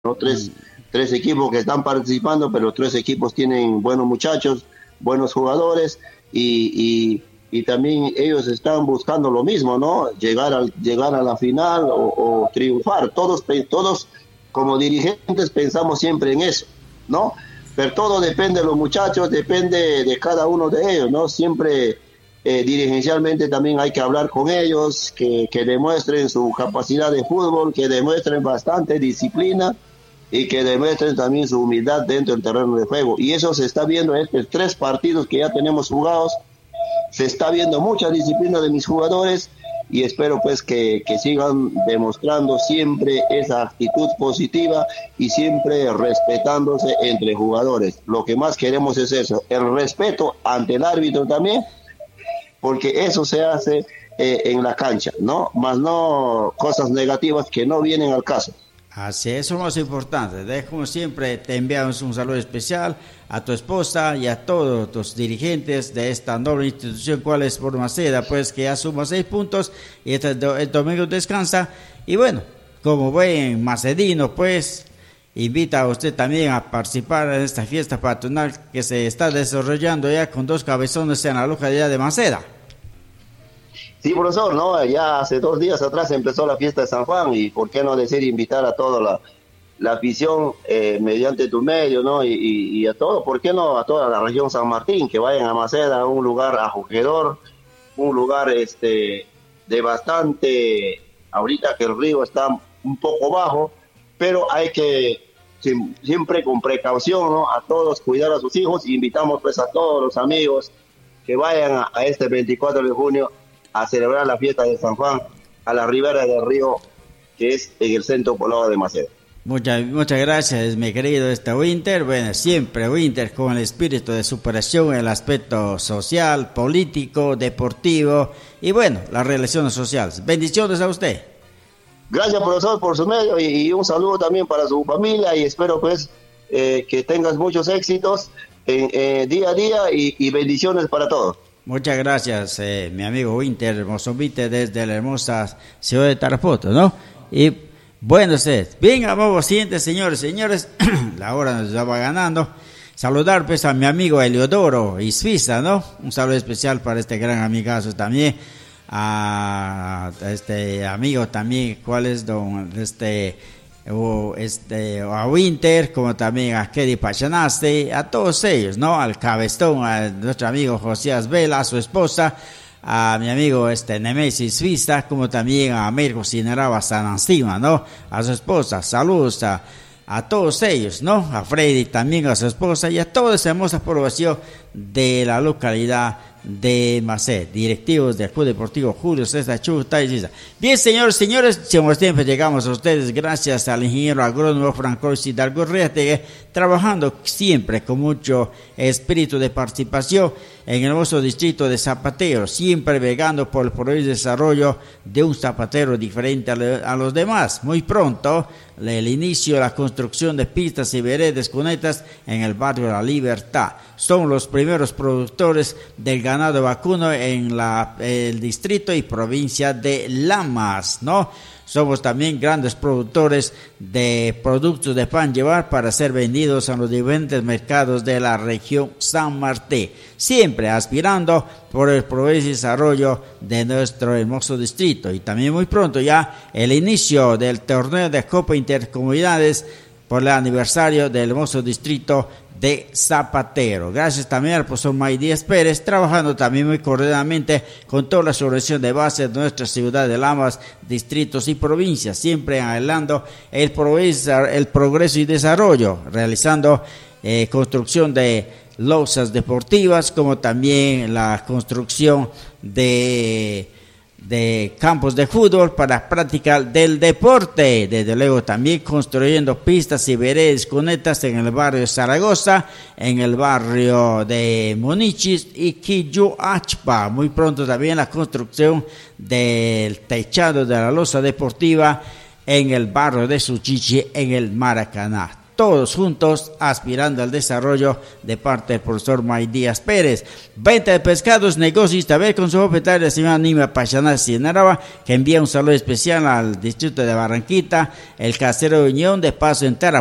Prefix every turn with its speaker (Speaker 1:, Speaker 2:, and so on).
Speaker 1: ¿no? Tres equipos que están participando, pero los tres equipos tienen buenos muchachos, buenos jugadores y también ellos están buscando lo mismo, ¿no? Llegar a la final o triunfar. Todos como dirigentes pensamos siempre en eso, ¿no? Pero todo depende de los muchachos, depende de cada uno de ellos, ¿no? Siempre dirigencialmente también hay que hablar con ellos, que demuestren su capacidad de fútbol, que demuestren bastante disciplina y que demuestren también su humildad dentro del terreno de juego. Y eso se está viendo en estos 3 partidos que ya tenemos jugados, se está viendo mucha disciplina de mis jugadores y espero pues que sigan demostrando siempre esa actitud positiva y siempre respetándose entre jugadores. Lo que más queremos es eso, el respeto ante el árbitro también, porque eso se hace en la cancha, ¿no? Más no cosas negativas que no vienen al caso.
Speaker 2: Así es, eso es lo más importante. Como siempre, te enviamos un saludo especial a tu esposa y a todos los dirigentes de esta noble institución, cual es Balmaceda, pues que ya suma 6 puntos y el domingo descansa. Y bueno, como buen macedino, pues invita a usted también a participar en esta fiesta patronal que se está desarrollando ya con 2 cabezones en la localidad de Maceda.
Speaker 1: Sí, profesor, ¿no? Ya hace 2 días atrás empezó la fiesta de San Juan y por qué no decir invitar a toda la afición mediante tu medio, ¿no? Y a todo, ¿por qué no? A toda la región San Martín, que vayan a Maceda, un lugar acogedor, un lugar de bastante, ahorita que el río está un poco bajo, pero hay que siempre con precaución, ¿no? A todos cuidar a sus hijos y invitamos pues a todos los amigos que vayan a este 24 de junio a celebrar la fiesta de San Juan a la ribera del río, que es en el centro poblado de Maceda.
Speaker 2: Muchas gracias, mi querido Winter. Bueno, siempre Winter con el espíritu de superación en el aspecto social, político, deportivo y bueno, las relaciones sociales. Bendiciones a usted.
Speaker 1: Gracias, profesor, por su medio y un saludo también para su familia y espero pues que tengas muchos éxitos día a día y bendiciones para todos.
Speaker 2: Muchas gracias, mi amigo Winter, hermoso Winter, desde la hermosa ciudad de Tarapoto, ¿no? Y bueno, bien, vamos, siguientes señores, la hora nos va ganando. Saludar pues a mi amigo Eliodoro y Suiza, ¿no? Un saludo especial para este gran amigazo también, a este amigo también, ¿cuál es don a Winter, como también a Kedi Pachanaste, a todos ellos, ¿no? Al cabezón, a nuestro amigo Josías Vela, a su esposa, a mi amigo Nemesis Suiza, como también a Mirko Cineraba Sanancima, ¿no? A su esposa, saludos a todos ellos, ¿no? A Freddy también, a su esposa y a toda esa hermosa población de la localidad de Maceda, directivos del Club Deportivo Julio César Chuta y Giza. Bien, señores, como siempre llegamos a ustedes gracias al ingeniero agrónomo Franco Hidalgo Reategue, trabajando siempre con mucho espíritu de participación en el hermoso distrito de Zapatero, siempre vegando por el progreso y desarrollo de un zapatero diferente a los demás. Muy pronto, el inicio de la construcción de pistas y veredas conectas en el barrio La Libertad. Son los primeros productores del ganado vacuno en el distrito y provincia de Lamas, ¿no? Somos también grandes productores de productos de pan llevar para ser vendidos a los diferentes mercados de la región San Martín, siempre aspirando por el progreso y desarrollo de nuestro hermoso distrito. Y también muy pronto ya el inicio del torneo de Copa Intercomunidades por el aniversario del hermoso distrito de Zapatero. Gracias también al profesor May Díaz Pérez, trabajando también muy coordinadamente con toda la organización de base de nuestra ciudad de Lamas, distritos y provincias, siempre anhelando el progreso y desarrollo, realizando construcción de losas deportivas, como también la construcción de campos de fútbol para práctica del deporte. Desde luego también construyendo pistas y veredas conectas en el barrio de Zaragoza, en el barrio de Monichis y Quilloachpa. Muy pronto también la construcción del techado de la losa deportiva en el barrio de Suchichi, en el Maracaná. todos juntos, aspirando al desarrollo de parte del profesor May Díaz Pérez. Venta de pescados, negocios, taber con su propietaria, la señora Nima Pachanasi en Araba, que envía un saludo especial al distrito de Barranquita, el casero de Unión, de paso en Tara.